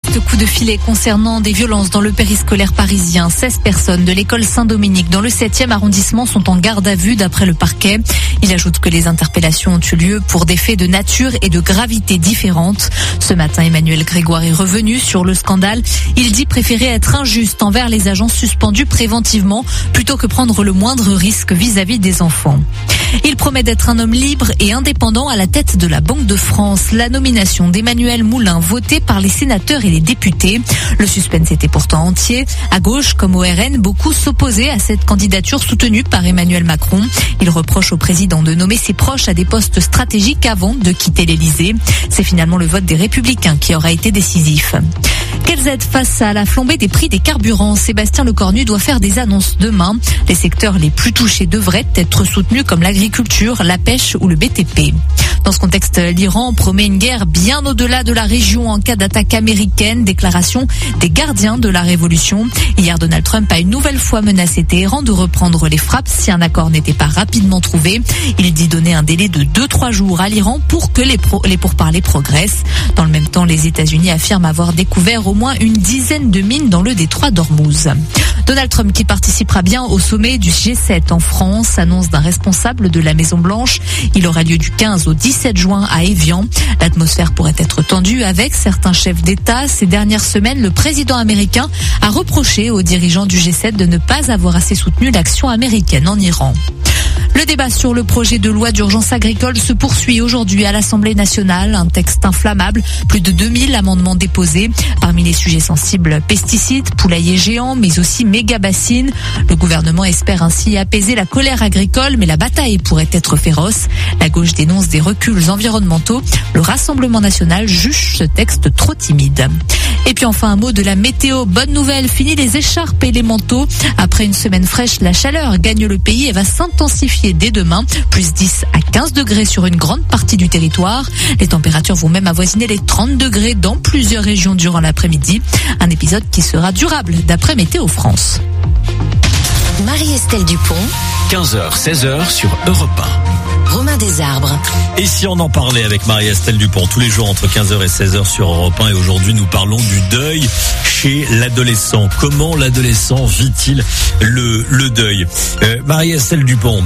direct coup de filet concernant des violences dans le périscolaire parisien. 16 personnes de l'école Saint-Dominique dans le 7e arrondissement sont en garde à vue d'après le parquet. Il ajoute que les interpellations ont eu lieu pour des faits de nature et de gravité différentes. Ce matin, Emmanuel Grégoire est revenu sur le scandale. Il dit préférer être injuste envers les agents suspendus préventivement plutôt que prendre le moindre risque vis-à-vis des enfants. Il promet d'être un homme libre et indépendant à la tête de la Banque de France. La nomination d'Emmanuel Moulin, votée par les sénateurs et les députés. Le suspense était pourtant entier. À gauche comme au RN, beaucoup s'opposaient à cette candidature soutenue par Emmanuel Macron. Il reproche au président de nommer ses proches à des postes stratégiques avant de quitter l'Elysée. C'est finalement le vote des Républicains qui aura été décisif. Quelles aides face à la flambée des prix des carburants? Sébastien Lecornu doit faire des annonces demain. Les secteurs les plus touchés devraient être soutenus comme l'agriculture, la pêche ou le BTP. Dans ce contexte, l'Iran promet une guerre bien au-delà de la région en cas d'attaque américaine. Déclaration des gardiens de la révolution. Hier, Donald Trump a une nouvelle fois menacé Téhéran de reprendre les frappes si un accord n'était pas rapidement trouvé. Il dit donner un délai de 2-3 jours à l'Iran pour que les pourparlers progressent. Dans le même temps, les États-Unis affirment avoir découvert au moins une dizaine de mines dans le détroit d'Ormuz. Donald Trump, qui participera bien au sommet du G7 en France, annonce d'un responsable de la Maison-Blanche. Il aura lieu du 15 au 17 juin à Évian. L'atmosphère pourrait être tendue avec certains chefs d'État. Ces dernières semaines, le président américain a reproché aux dirigeants du G7 de ne pas avoir assez soutenu l'action américaine en Iran. Le débat sur le projet de loi d'urgence agricole se poursuit aujourd'hui à l'Assemblée nationale. Un texte inflammable, plus de 2000 amendements déposés. Parmi les sujets sensibles, pesticides, poulaillers géants, mais aussi méga-bassines. Le gouvernement espère ainsi apaiser la colère agricole, mais la bataille pourrait être féroce. La gauche dénonce des reculs environnementaux. Le Rassemblement national juge ce texte trop timide. Et puis enfin un mot de la météo. Bonne nouvelle, fini les écharpes et les manteaux. Après une semaine fraîche, la chaleur gagne le pays et va s'intensifier dès demain. Plus 10 à 15 degrés sur une grande partie du territoire. Les températures vont même avoisiner les 30 degrés dans plusieurs régions durant l'après-midi. Un épisode qui sera durable d'après Météo France. Marie-Estelle Dupont. 15h, 16h sur Europe 1. Romain Desarbres. Et si on en parlait avec Marie-Estelle Dupont tous les jours entre 15h et 16h sur Europe 1, et aujourd'hui nous parlons du deuil chez l'adolescent. Comment l'adolescent vit-il le deuil? Marie-Estelle Dupont,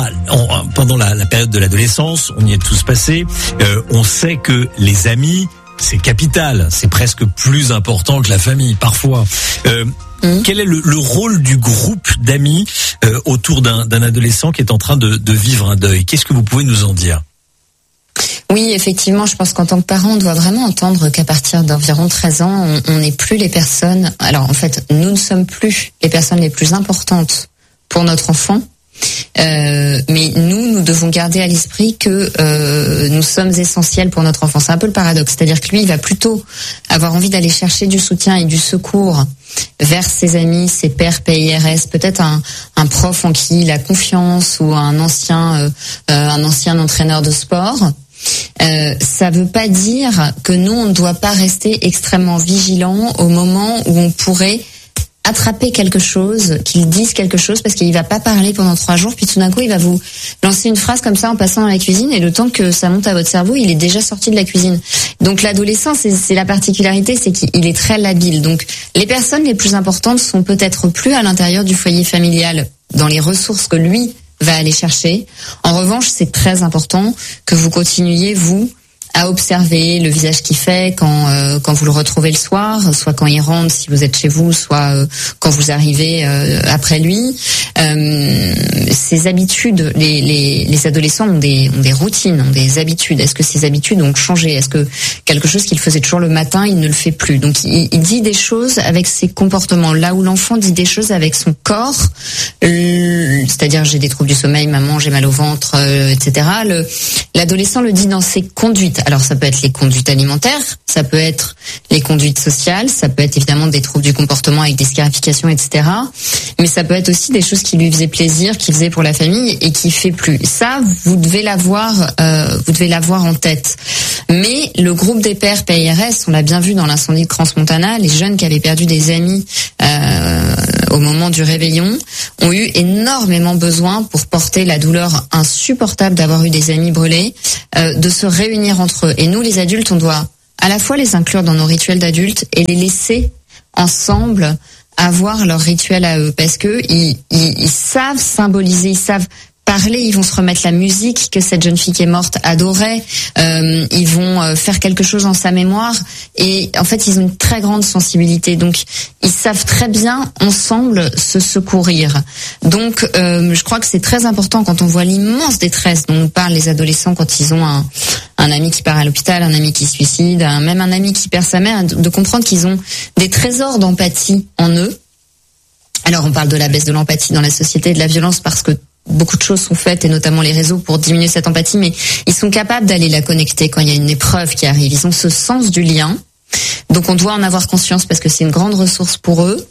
pendant la période de l'adolescence, on y est tous passés, on sait que les amis, c'est capital, c'est presque plus important que la famille parfois. Quel est le rôle du groupe d'amis autour d'un adolescent qui est en train de vivre un deuil? Qu'est-ce que vous pouvez nous en dire? Oui, effectivement, je pense qu'en tant que parent, on doit vraiment entendre qu'à partir d'environ 13 ans, on n'est plus les personnes... Alors en fait, nous ne sommes plus les personnes les plus importantes pour notre enfant. Mais nous devons garder à l'esprit que nous sommes essentiels pour notre enfant. C'est un peu le paradoxe, c'est-à-dire que lui, il va plutôt avoir envie d'aller chercher du soutien et du secours vers ses amis, ses pairs PIRS, peut-être un prof en qui il a confiance ou un ancien entraîneur de sport. Ça veut pas dire que nous, on ne doit pas rester extrêmement vigilants au moment où on pourrait attraper quelque chose, qu'il dise quelque chose, parce qu'il va pas parler pendant 3 jours, puis tout d'un coup il va vous lancer une phrase comme ça en passant dans la cuisine, et le temps que ça monte à votre cerveau, il est déjà sorti de la cuisine. Donc l'adolescent, c'est la particularité, c'est qu'il est très labile. Donc les personnes les plus importantes sont peut-être plus à l'intérieur du foyer familial, dans les ressources que lui va aller chercher. En revanche, c'est très important que vous continuiez, vous, à observer le visage qu'il fait quand vous le retrouvez le soir, soit quand il rentre si vous êtes chez vous, soit quand vous arrivez après lui. Ces habitudes, les adolescents ont des routines, ont des habitudes. Est-ce que ces habitudes ont changé? Est-ce que quelque chose qu'il faisait toujours le matin, il ne le fait plus? Donc il dit des choses avec ses comportements, là où l'enfant dit des choses avec son corps, c'est-à-dire j'ai des troubles du sommeil, maman, j'ai mal au ventre, etc. L'adolescent le dit dans ses conduites. Alors ça peut être les conduites alimentaires, ça peut être les conduites sociales, ça peut être évidemment des troubles du comportement avec des scarifications, etc. Mais ça peut être aussi des choses qui lui faisaient plaisir, qu'il faisait pour la famille et qui fait plus. Ça, vous devez l'avoir en tête. Mais le groupe des pairs PIRS, on l'a bien vu dans l'incendie de Crans-Montana, les jeunes qui avaient perdu des amis au moment du réveillon ont eu énormément besoin, pour porter la douleur insupportable d'avoir eu des amis brûlés, de se réunir entre eux. Et nous, les adultes, on doit à la fois les inclure dans nos rituels d'adultes et les laisser ensemble avoir leur rituel à eux, parce que ils savent symboliser, ils savent parler, ils vont se remettre la musique que cette jeune fille qui est morte adorait, ils vont faire quelque chose en sa mémoire, et en fait ils ont une très grande sensibilité, donc ils savent très bien ensemble se secourir. Donc je crois que c'est très important quand on voit l'immense détresse dont nous parlent les adolescents quand ils ont un ami qui part à l'hôpital, un ami qui se suicide, même un ami qui perd sa mère, de comprendre qu'ils ont des trésors d'empathie en eux. Alors on parle de la baisse de l'empathie dans la société, de la violence, parce que beaucoup de choses sont faites, et notamment les réseaux, pour diminuer cette empathie, mais ils sont capables d'aller la connecter quand il y a une épreuve qui arrive. Ils ont ce sens du lien, donc on doit en avoir conscience parce que c'est une grande ressource pour eux.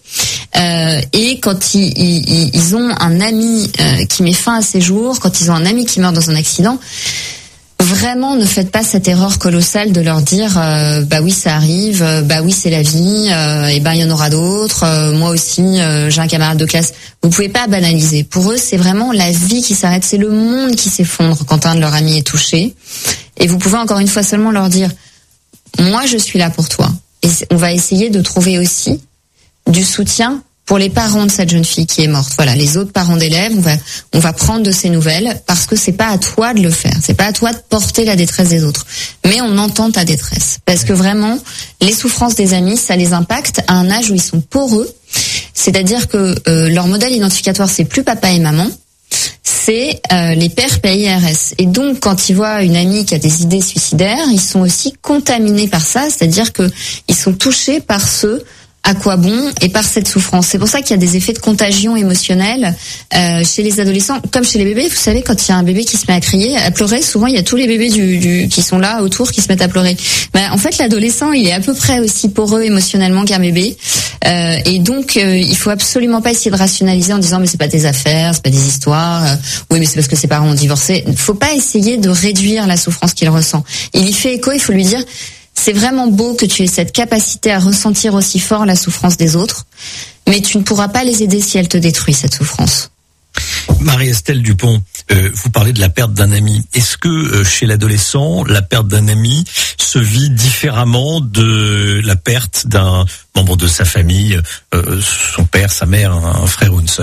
Et quand ils ont un ami qui met fin à ses jours, quand ils ont un ami qui meurt dans un accident, vraiment ne faites pas cette erreur colossale de leur dire bah oui ça arrive, bah oui c'est la vie, et ben il y en aura d'autres, moi aussi j'ai un camarade de classe. Vous pouvez pas banaliser. Pour eux c'est vraiment la vie qui s'arrête, c'est le monde qui s'effondre quand un de leurs amis est touché, et vous pouvez encore une fois seulement leur dire moi je suis là pour toi, et on va essayer de trouver aussi du soutien pour les parents de cette jeune fille qui est morte. Voilà, les autres parents d'élèves, on va prendre de ces nouvelles, parce que c'est pas à toi de le faire, c'est pas à toi de porter la détresse des autres, mais on entend ta détresse, parce que vraiment les souffrances des amis, ça les impacte à un âge où ils sont poreux, c'est-à-dire que leur modèle identificatoire c'est plus papa et maman, c'est les pères PIRS, et donc quand ils voient une amie qui a des idées suicidaires, ils sont aussi contaminés par ça, c'est-à-dire que ils sont touchés par ce à quoi bon et par cette souffrance. C'est pour ça qu'il y a des effets de contagion émotionnelle chez les adolescents, comme chez les bébés. Vous savez, quand il y a un bébé qui se met à crier, à pleurer, souvent il y a tous les bébés qui sont là autour qui se mettent à pleurer. En fait, l'adolescent, il est à peu près aussi poreux émotionnellement qu'un bébé, et donc il faut absolument pas essayer de rationaliser en disant mais c'est pas tes affaires, c'est pas des histoires. Oui, mais c'est parce que ses parents ont divorcé. Il faut pas essayer de réduire la souffrance qu'il ressent. Il y fait écho. Il faut lui dire c'est vraiment beau que tu aies cette capacité à ressentir aussi fort la souffrance des autres, mais tu ne pourras pas les aider si elle te détruit, cette souffrance. Marie-Estelle Dupont, vous parlez de la perte d'un ami. Est-ce que chez l'adolescent, la perte d'un ami se vit différemment de la perte d'un membre de sa famille, son père, sa mère, un frère ou une sœur ?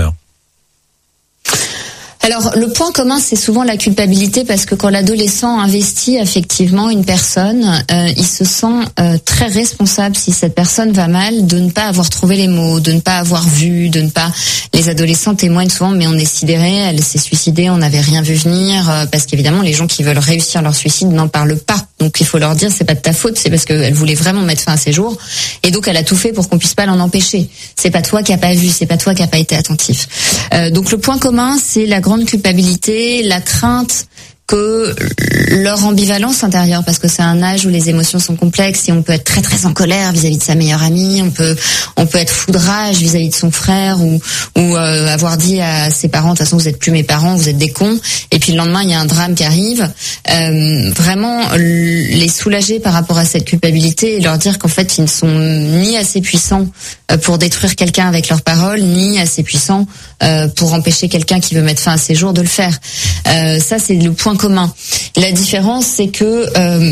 Alors, le point commun, c'est souvent la culpabilité, parce que quand l'adolescent investit affectivement une personne, il se sent très responsable, si cette personne va mal, de ne pas avoir trouvé les mots, de ne pas avoir vu, de ne pas... Les adolescents témoignent souvent, mais on est sidérés, elle s'est suicidée, on n'avait rien vu venir, parce qu'évidemment, les gens qui veulent réussir leur suicide n'en parlent pas. Donc, il faut leur dire, c'est pas de ta faute, c'est parce qu'elle voulait vraiment mettre fin à ses jours, et donc elle a tout fait pour qu'on puisse pas l'en empêcher. C'est pas toi qui a pas vu, c'est pas toi qui a pas été attentif. Donc, le point commun, c'est la grande culpabilité, la crainte que leur ambivalence intérieure, parce que c'est un âge où les émotions sont complexes et on peut être très très en colère vis-à-vis de sa meilleure amie, on peut être foudrage vis-à-vis de son frère, ou avoir dit à ses parents de toute façon vous êtes plus mes parents, vous êtes des cons, et puis le lendemain il y a un drame qui arrive. Vraiment les soulager par rapport à cette culpabilité et leur dire qu'en fait ils ne sont ni assez puissants pour détruire quelqu'un avec leurs paroles, ni assez puissants pour empêcher quelqu'un qui veut mettre fin à ses jours de le faire. Ça c'est le point commun. La différence, c'est que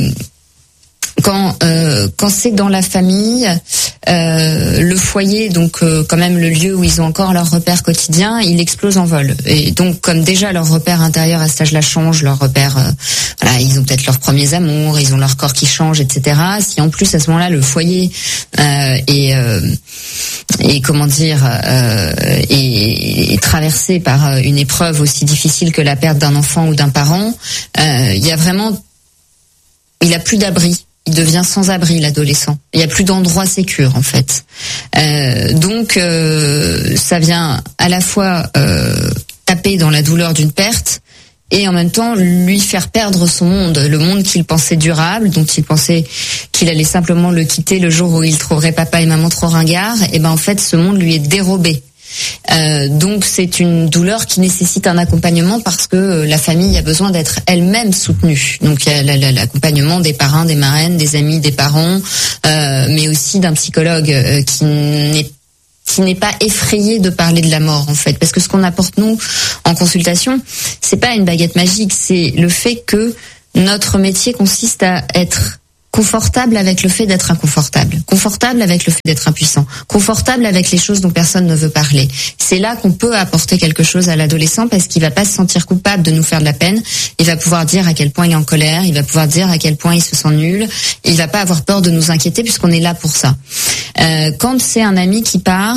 quand c'est dans la famille, le foyer, donc quand même le lieu où ils ont encore leur repère quotidien, il explose en vol. Et donc comme déjà leur repère intérieur à cet âge-là change, leur repère, voilà, ils ont peut-être leurs premiers amours, ils ont leur corps qui change, etc. Si en plus à ce moment-là le foyer est comment dire est traversé par une épreuve aussi difficile que la perte d'un enfant ou d'un parent, il y a vraiment, il a plus d'abri. Il devient sans abri, l'adolescent. Il n'y a plus d'endroit sécure, en fait. Donc, ça vient à la fois taper dans la douleur d'une perte et en même temps lui faire perdre son monde, le monde qu'il pensait durable, dont il pensait qu'il allait simplement le quitter le jour où il trouverait papa et maman trop ringards. Et ben en fait, ce monde lui est dérobé. Donc c'est une douleur qui nécessite un accompagnement, parce que la famille a besoin d'être elle-même soutenue. Donc il y a l'accompagnement des parrains, des marraines, des amis, des parents, mais aussi d'un psychologue qui n'est pas effrayé de parler de la mort, en fait, parce que ce qu'on apporte nous en consultation, c'est pas une baguette magique, c'est le fait que notre métier consiste à être confortable avec le fait d'être inconfortable, confortable avec le fait d'être impuissant, confortable avec les choses dont personne ne veut parler. C'est là qu'on peut apporter quelque chose à l'adolescent parce qu'il va pas se sentir coupable de nous faire de la peine. Il va pouvoir dire à quel point il est en colère, il va pouvoir dire à quel point il se sent nul. Il va pas avoir peur de nous inquiéter puisqu'on est là pour ça. Quand c'est un ami qui part,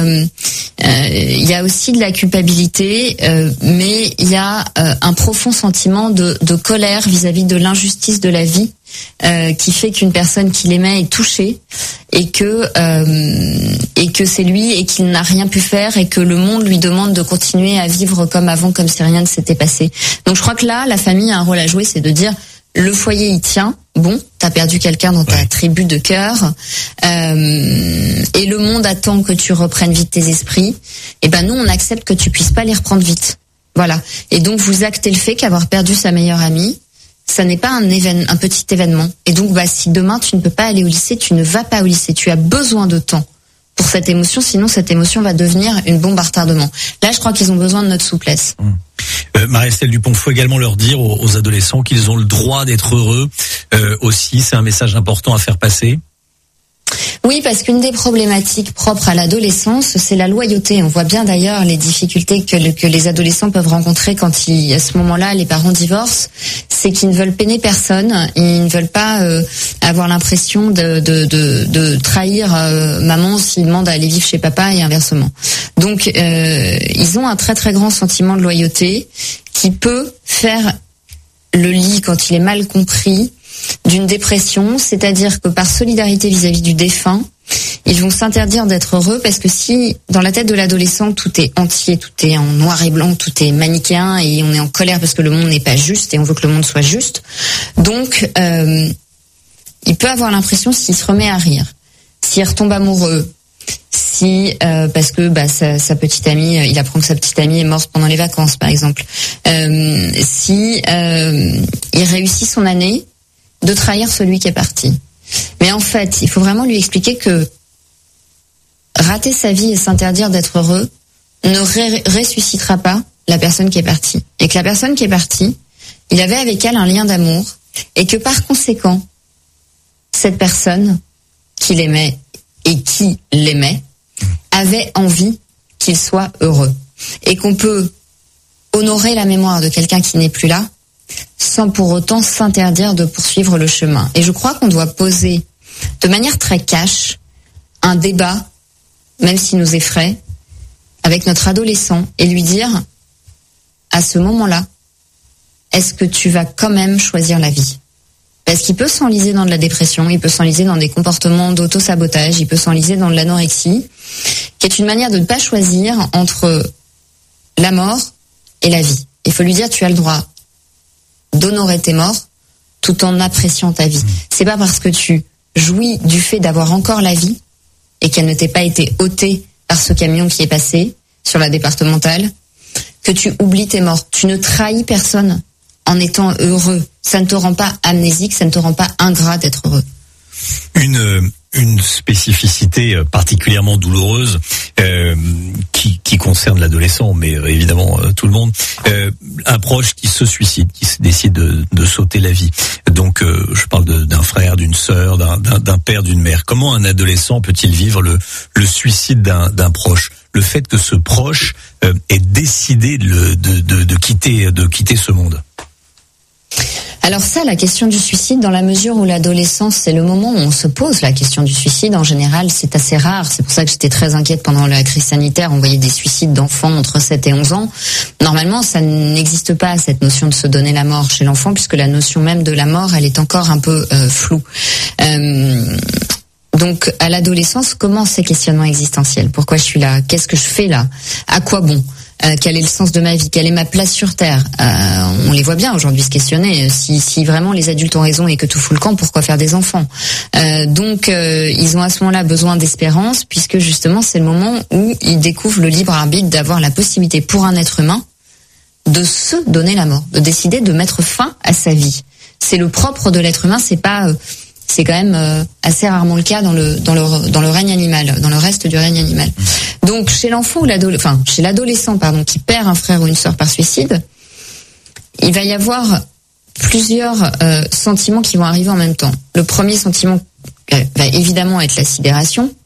il y a aussi de la culpabilité, mais il y a un profond sentiment de colère vis-à-vis de l'injustice de la vie. Qui fait qu'une personne qu'il aimait est touchée et que c'est lui et qu'il n'a rien pu faire et que le monde lui demande de continuer à vivre comme avant, comme si rien ne s'était passé. Donc je crois que là, la famille a un rôle à jouer, c'est de dire le foyer il tient, bon, t'as perdu quelqu'un dans ta tribu de cœur, et le monde attend que tu reprennes vite tes esprits. Et ben nous on accepte que tu puisses pas les reprendre vite. Voilà. Et donc vous actez le fait qu'avoir perdu sa meilleure amie, ça n'est pas un petit événement. Et donc, si demain tu ne peux pas aller au lycée, tu ne vas pas au lycée. Tu as besoin de temps pour cette émotion, sinon cette émotion va devenir une bombe à retardement. Là, je crois qu'ils ont besoin de notre souplesse. Marie-Estelle Dupont, faut également leur dire aux adolescents qu'ils ont le droit d'être heureux aussi. C'est un message important à faire passer. Oui, parce qu'une des problématiques propres à l'adolescence, c'est la loyauté. On voit bien d'ailleurs les difficultés que les adolescents peuvent rencontrer quand à ce moment-là, les parents divorcent. C'est qu'ils ne veulent peiner personne. Ils ne veulent pas avoir l'impression de trahir maman s'ils demandent à aller vivre chez papa et inversement. Donc, ils ont un très très grand sentiment de loyauté qui peut faire le lit quand il est mal compris d'une dépression, c'est-à-dire que par solidarité vis-à-vis du défunt, ils vont s'interdire d'être heureux parce que si dans la tête de l'adolescent tout est entier, tout est en noir et blanc, tout est manichéen et on est en colère parce que le monde n'est pas juste et on veut que le monde soit juste, donc il peut avoir l'impression s'il se remet à rire, s'il retombe amoureux, si parce que sa petite amie, il apprend que sa petite amie est morte pendant les vacances par exemple, si il réussit son année, de trahir celui qui est parti. Mais en fait, il faut vraiment lui expliquer que rater sa vie et s'interdire d'être heureux ne ressuscitera pas la personne qui est partie. Et que la personne qui est partie, il avait avec elle un lien d'amour et que par conséquent, cette personne qu'il aimait et qui l'aimait avait envie qu'il soit heureux. Et qu'on peut honorer la mémoire de quelqu'un qui n'est plus là sans pour autant s'interdire de poursuivre le chemin. Et je crois qu'on doit poser de manière très cash un débat, même s'il nous effraie, avec notre adolescent et lui dire, à ce moment-là, est-ce que tu vas quand même choisir la vie ? Parce qu'il peut s'enliser dans de la dépression, il peut s'enliser dans des comportements d'auto-sabotage, il peut s'enliser dans de l'anorexie, qui est une manière de ne pas choisir entre la mort et la vie. Il faut lui dire, tu as le droit d'honorer tes morts tout en appréciant ta vie. C'est pas parce que tu jouis du fait d'avoir encore la vie et qu'elle ne t'ait pas été ôtée par ce camion qui est passé sur la départementale que tu oublies tes morts. Tu ne trahis personne en étant heureux. Ça ne te rend pas amnésique, ça ne te rend pas ingrat d'être heureux. Une spécificité particulièrement douloureuse qui concerne l'adolescent, mais évidemment tout le monde, un proche qui se suicide, qui décide de sauter la vie. Donc je parle d'un frère, d'une sœur, d'un père, d'une mère. Comment un adolescent peut-il vivre le suicide d'un proche ? Le fait que ce proche ait décidé de quitter ce monde. Alors ça, la question du suicide, dans la mesure où l'adolescence, c'est le moment où on se pose la question du suicide, en général, c'est assez rare. C'est pour ça que j'étais très inquiète pendant la crise sanitaire. On voyait des suicides d'enfants entre 7 et 11 ans. Normalement, ça n'existe pas, cette notion de se donner la mort chez l'enfant, puisque la notion même de la mort, elle est encore un peu floue. Donc, à l'adolescence, comment ces questionnements existentiels ? Pourquoi je suis là ? Qu'est-ce que je fais là ? À quoi bon ? Quel est le sens de ma vie ? Quelle est ma place sur Terre ? On les voit bien aujourd'hui se questionner. Si vraiment les adultes ont raison et que tout fout le camp, pourquoi faire des enfants ? Donc, ils ont à ce moment-là besoin d'espérance, puisque justement, c'est le moment où ils découvrent le libre arbitre d'avoir la possibilité pour un être humain de se donner la mort, de décider de mettre fin à sa vie. C'est le propre de l'être humain, c'est quand même assez rarement le cas dans le règne animal, dans le reste du règne animal. Donc chez l'enfant ou chez l'adolescent qui perd un frère ou une sœur par suicide, il va y avoir plusieurs sentiments qui vont arriver en même temps. Le premier sentiment va évidemment être la sidération.